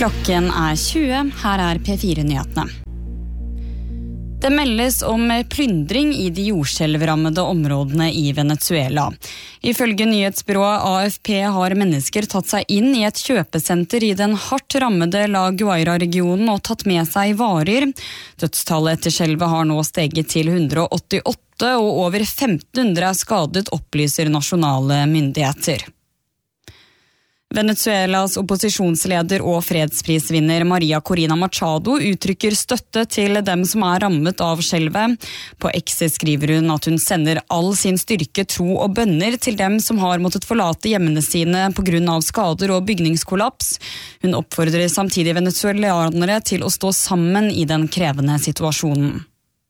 Klokken 20, her P4-nyhetene. Det meldes om plyndring i de jordskjelvrammede områdene i Venezuela. Ifølge nyhetsbyrået AFP har mennesker tatt seg inn i et kjøpesenter i den hardt rammede La Guaira-regionen og tatt med seg varer. Dødstallet etter skjelvet har nå steget til 188, og over 1500 skadet, opplyser nasjonale myndigheter. Venezuelas opposisjonsleder og fredsprisvinner Maria Corina Machado uttrykker støtte til dem som rammet av skjelvet. På X skriver hun at hun sender all sin styrke, tro og bønner til dem som har måttet forlate hjemmene sine på grunn av skader og bygningskollaps. Hun oppfordrer samtidig venezuelanere til å stå sammen i den krevende situasjonen.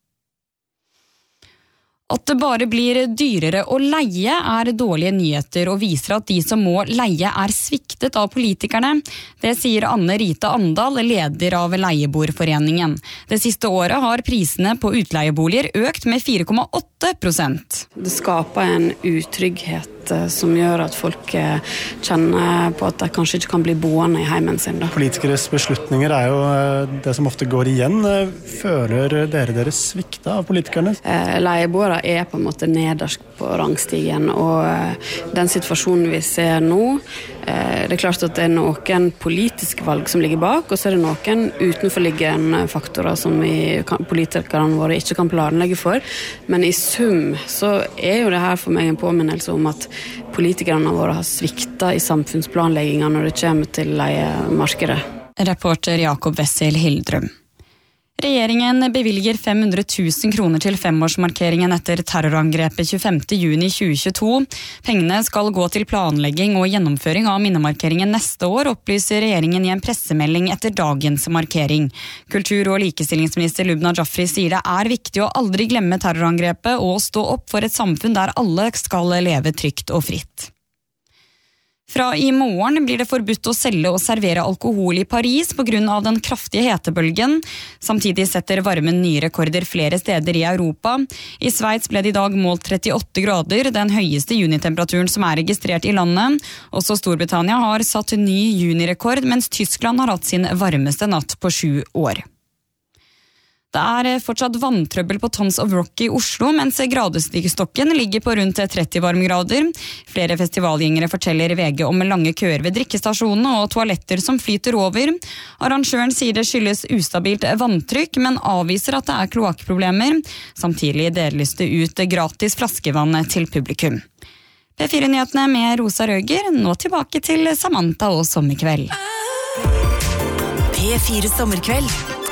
At det bare blir dyrere å leie dårlige nyheter og viser at de som må leie sviktet av politikerne. Det sier Anne Rita Andal, leder av Leieboerforeningen. Det siste året har prisene på utleieboliger økt med 4,8%. Det skaper en utrygghet som gjør at folk kjenner på at de kanskje ikke kan bli boende i heimen sin. Politikeres beslutninger jo det som ofte går igjen. Føler dere svikta av politikerne? Leieboere på en måte nederst på rangstigen, og den situasjonen vi ser nå, det klart at det noen politiske valg som ligger bak, og så det noen utenforliggende faktorer som politikerne våre ikke kan planlegge for. Men i sum så jo det her for meg en påminnelse om at politikerne våre har sviktet i samfunnsplanleggingen når det kommer til leiemarkedet. Reporter Jakob Wessel Hildrum. Regjeringen bevilger 500 000 kroner til 5-årsmarkeringen etter terrorangrepet 25. juni 2022. Pengene skal gå til planlegging og gjennomføring av minnemarkeringen neste år, opplyser regjeringen i en pressemelding etter dagens markering. Kultur- og likestillingsminister Lubna Jafri sier det viktig å aldri glemme terrorangrepet og stå opp for et samfunn der alle skal leve trygt og fritt. Fra i morgen blir det forbudt å selge og servere alkohol i Paris på grunn av den kraftige hetebølgen. Samtidig setter varmen nye rekorder flere steder i Europa. I Sveits ble det i dag målt 38 grader, den høyeste junitemperaturen som registrert i landet. Også Storbritannia har satt ny junirekord, mens Tyskland har hatt sin varmeste natt på 7 år. Det fortsatt vanntrøbbel på Tons of Rock i Oslo, mens gradestigestokken ligger på rundt 30 varmegrader. Flere festivalgjengere forteller VG om lange køer ved drikkestasjonene og toaletter som flyter over. Arrangøren sier det skyldes ustabilt vanntrykk, men avviser at det kloakkproblemer. Samtidig deles det ut gratis flaskevann til publikum. P4-nyhetene med Rosa Røger, nå tilbake til Samantha og Sommerkveld. P4 Sommerkveld.